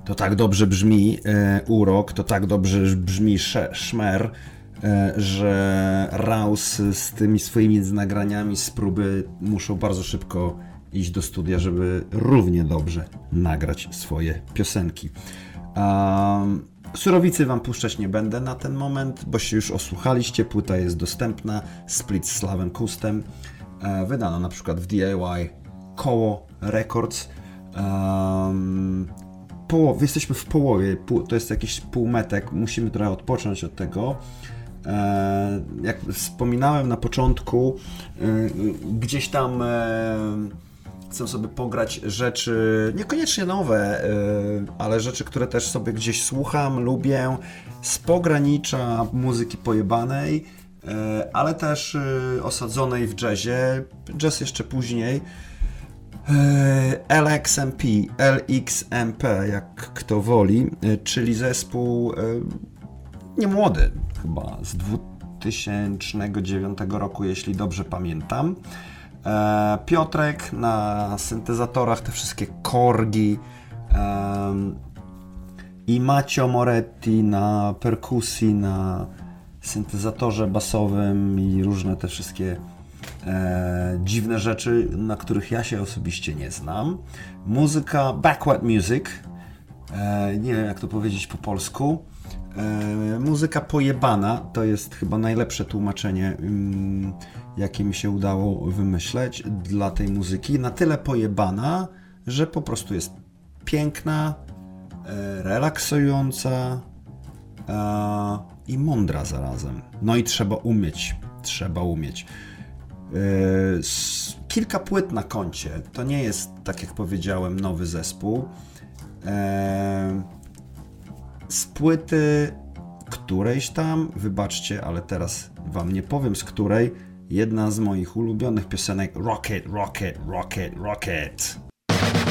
to tak dobrze brzmi urok, to tak dobrze brzmi szmer, że Raus z tymi swoimi nagraniami z próby muszą bardzo szybko iść do studia, żeby równie dobrze nagrać swoje piosenki. Surowicy wam puszczać nie będę na ten moment, bo się już osłuchaliście, płyta jest dostępna, Split z Slavem Kustem, wydano na przykład w DIY Koło Records. Jesteśmy w połowie, to jest jakiś półmetek, musimy trochę odpocząć od tego. Jak wspominałem na początku, gdzieś tam chcę sobie pograć rzeczy niekoniecznie nowe, ale rzeczy, które też sobie gdzieś słucham, lubię, z pogranicza muzyki pojebanej, ale też osadzonej w jazzie, jazz jeszcze później. LXMP, jak kto woli, czyli zespół niemłody, chyba z 2009 roku, jeśli dobrze pamiętam. Piotrek na syntezatorach, te wszystkie korgi, i Macio Moretti na perkusji, na syntezatorze basowym i różne te wszystkie dziwne rzeczy, na których ja się osobiście nie znam. Muzyka, backward music, nie wiem jak to powiedzieć po polsku. Muzyka pojebana, to jest chyba najlepsze tłumaczenie, jakie mi się udało wymyśleć dla tej muzyki. Na tyle pojebana, że po prostu jest piękna, relaksująca i mądra zarazem. No i trzeba umieć. Kilka płyt na koncie. To nie jest, tak jak powiedziałem, nowy zespół. Z płyty którejś tam, wybaczcie, ale teraz wam nie powiem z której, jedna z moich ulubionych piosenek Rocket, Rocket, Rocket, Rocket.